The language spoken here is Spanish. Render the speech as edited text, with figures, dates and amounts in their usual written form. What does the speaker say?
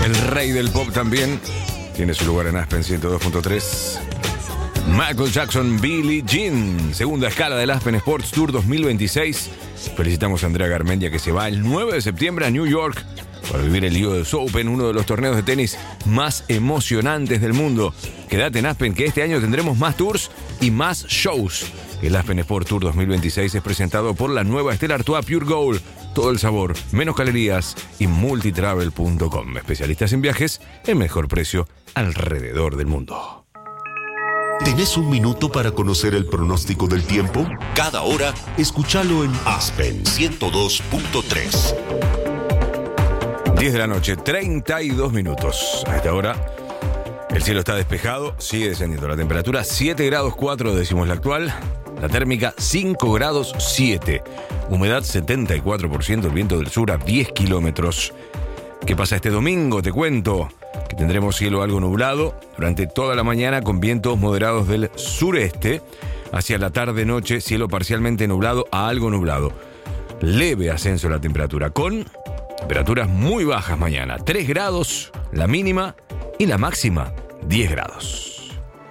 El rey del pop también tiene su lugar en Aspen 102.3. Michael Jackson, Billie Jean, segunda escala del Aspen Sports Tour 2026. Felicitamos a Andrea Garmendia, que se va el 9 de septiembre a New York para vivir el US Open, uno de los torneos de tenis más emocionantes del mundo. Quédate en Aspen, que este año tendremos más tours y más shows. El Aspen Sport Tour 2026 es presentado por la nueva Stella Artois Pure Gold. Todo el sabor, menos calorías, y multitravel.com. Especialistas en viajes, el mejor precio alrededor del mundo. ¿Tenés un minuto para conocer el pronóstico del tiempo? Cada hora, escúchalo en Aspen 102.3. 10 de la noche, 32 minutos. A esta hora, el cielo está despejado, sigue descendiendo la temperatura, 7 grados 4 décimos la actual. La térmica 5 grados 7. Humedad 74%, el viento del sur a 10 kilómetros. ¿Qué pasa este domingo? Te cuento que tendremos cielo algo nublado durante toda la mañana con vientos moderados del sureste. Hacia la tarde-noche, cielo parcialmente nublado a algo nublado. Leve ascenso de la temperatura, con temperaturas muy bajas mañana. 3 grados la mínima y la máxima 10 grados.